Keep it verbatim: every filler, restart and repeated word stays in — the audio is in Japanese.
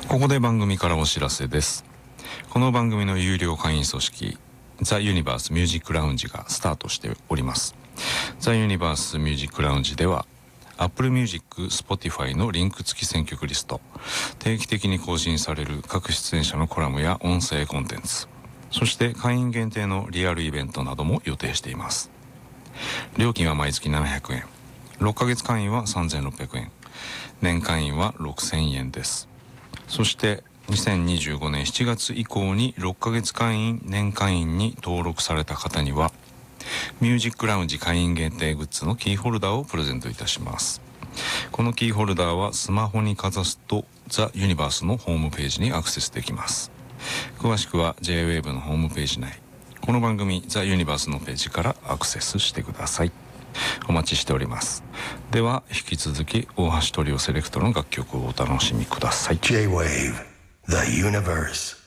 ここで番組からお知らせです。この番組の有料会員組織ザ・ユニバース・ミュージック・ラウンジがスタートしております。ザ・ユニバース・ミュージック・ラウンジでは Apple Music、Spotify のリンク付き選曲リスト、定期的に更新される各出演者のコラムや音声コンテンツ、そして会員限定のリアルイベントなども予定しています。料金は毎月ななひゃくえん、ろっかげつ会員はさんぜんろっぴゃくえん、年会員はろくせんえんです。そしてにせんにじゅうごねんしちがつ以降にろっかげつ会員、年会員に登録された方にはミュージックラウンジ会員限定グッズのキーホルダーをプレゼントいたします。このキーホルダーはスマホにかざすとザ・ユニバースのホームページにアクセスできます。詳しくは ジェイウェーブ のホームページ内、この番組ザ・ユニバースのページからアクセスしてください。お待ちしております。では引き続き大橋トリオセレクトの楽曲をお楽しみください。 J-Wave The Universe